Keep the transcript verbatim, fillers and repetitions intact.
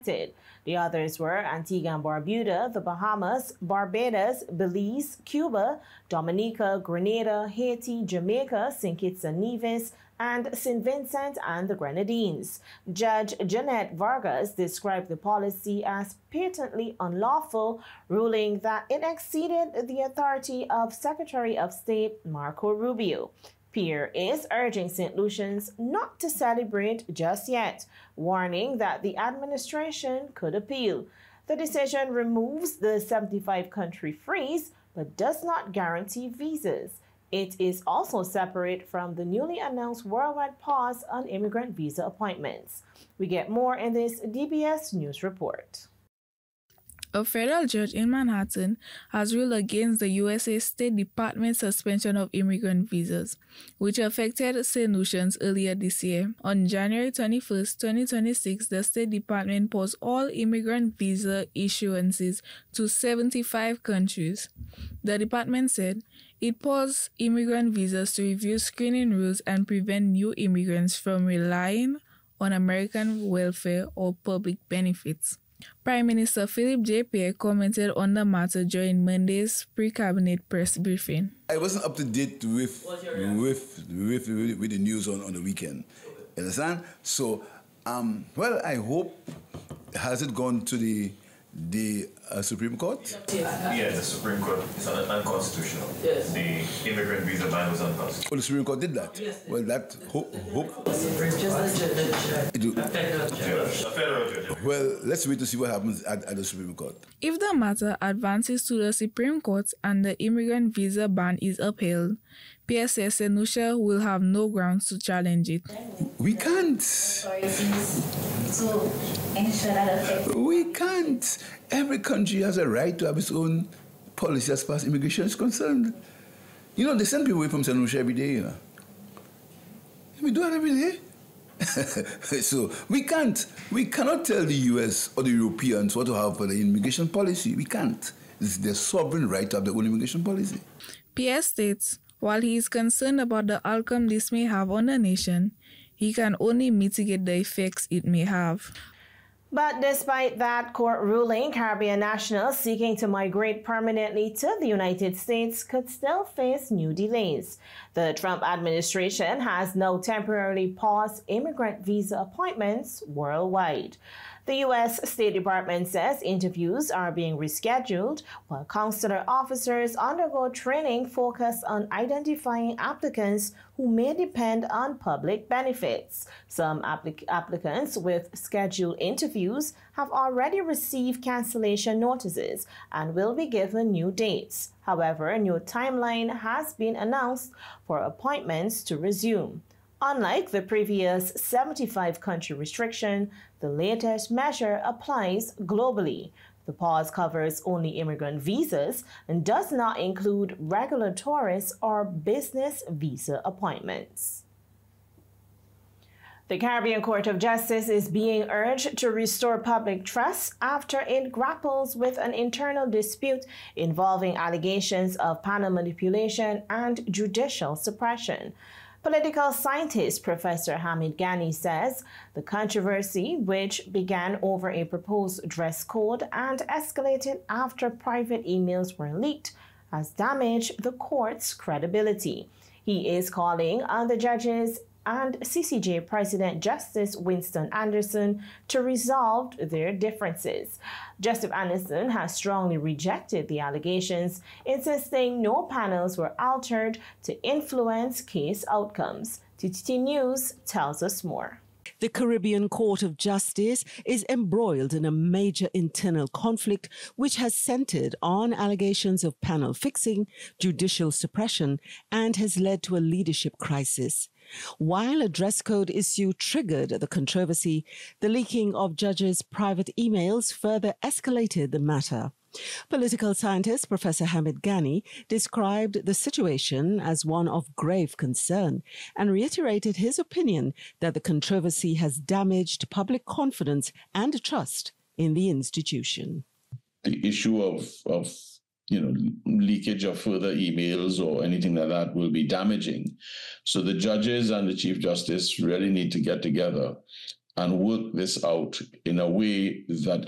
The others were Antigua and Barbuda, the Bahamas, Barbados, Belize, Cuba, Dominica, Grenada, Haiti, Jamaica, Saint Kitts and Nevis, and Saint Vincent and the Grenadines. Judge Jeanette Vargas described the policy as patently unlawful, ruling that it exceeded the authority of Secretary of State Marco Rubio. Pierre is urging Saint Lucians not to celebrate just yet, warning that the administration could appeal. The decision removes the seventy-five country freeze, but does not guarantee visas. It is also separate from the newly announced worldwide pause on immigrant visa appointments. We get more in this D B S News report. A federal judge in Manhattan has ruled against the U S A State Department's suspension of immigrant visas, which affected Saint Lucians earlier this year. On January twenty-first, twenty twenty-six, the State Department paused all immigrant visa issuances to seventy-five countries. The department said it paused immigrant visas to review screening rules and prevent new immigrants from relying on American welfare or public benefits. Prime Minister Philip J. Pierre commented on the matter during Monday's pre-cabinet press briefing. I wasn't up to date with with, with, with, with the news on, on the weekend. You understand? So, um, well, I hope, has it gone to the the uh, Supreme Court? Yeah, the Supreme Court is unconstitutional. Yes. The immigrant visa ban was unconstitutional. Oh, the Supreme Court did that? Yes. Well, that hope. hope. Well, let's wait to see what happens at, at the Supreme Court. If the matter advances to the Supreme Court and the immigrant visa ban is upheld, Pierre says Saint Lucia will have no grounds to challenge it. We can't. We can't. Every country has a right to have its own policy as far as immigration is concerned. You know, they send people away from Saint Lucia every day, you know. We do that every day. So we can't. We cannot tell the U S or the Europeans what to have for the immigration policy. We can't. It's their sovereign right to have their own immigration policy. Pierre states, while he is concerned about the outcome this may have on the nation, he can only mitigate the effects it may have. But despite that court ruling, Caribbean nationals seeking to migrate permanently to the United States could still face new delays. The Trump administration has now temporarily paused immigrant visa appointments worldwide. The U S State Department says interviews are being rescheduled while consular officers undergo training focused on identifying applicants who may depend on public benefits. Some applic applicants with scheduled interviews have already received cancellation notices and will be given new dates. However, a new timeline has been announced for appointments to resume. Unlike the previous seventy-five country restriction, the latest measure applies globally. The pause covers only immigrant visas and does not include regular tourist or business visa appointments. The Caribbean Court of Justice is being urged to restore public trust after it grapples with an internal dispute involving allegations of panel manipulation and judicial suppression. Political scientist Professor Hamid Ghani says the controversy, which began over a proposed dress code and escalated after private emails were leaked, has damaged the court's credibility. He is calling on the judges and C C J President Justice Winston Anderson to resolve their differences. Justice Anderson has strongly rejected the allegations, insisting no panels were altered to influence case outcomes. T T T News tells us more. The Caribbean Court of Justice is embroiled in a major internal conflict which has centered on allegations of panel fixing, judicial suppression, and has led to a leadership crisis. While a dress code issue triggered the controversy, the leaking of judges' private emails further escalated the matter. Political scientist Professor Hamid Ghani described the situation as one of grave concern and reiterated his opinion that the controversy has damaged public confidence and trust in the institution. The issue of, of you know, leakage of further emails or anything like that will be damaging. So the judges and the Chief Justice really need to get together and work this out in a way that